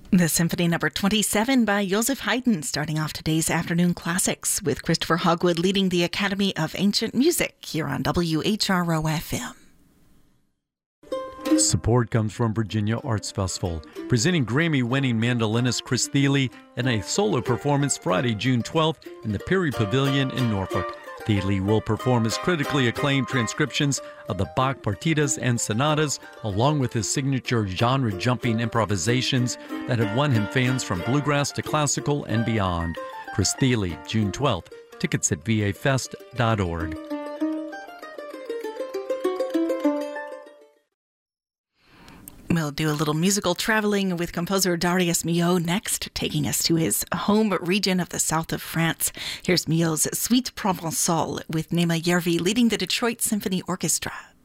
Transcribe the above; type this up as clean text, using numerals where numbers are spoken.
The Symphony Number 27 by Joseph Haydn, starting off today's afternoon classics with Christopher Hogwood leading the Academy of Ancient Music here on WHRO-FM. Support comes from Virginia Arts Festival, presenting Grammy-winning mandolinist Chris Thile in a solo performance Friday, June 12th in the Perry Pavilion in Norfolk. Thile will perform his critically acclaimed transcriptions of the Bach partitas and sonatas, along with his signature genre-jumping improvisations that have won him fans from bluegrass to classical and beyond. Chris Thile, June 12th. Tickets at vafest.org. We'll do a little musical traveling with composer Darius Milhaud next, taking us to his home region of the south of France. Here's Milhaud's Suite Provençale with Nema Järvi leading the Detroit Symphony Orchestra.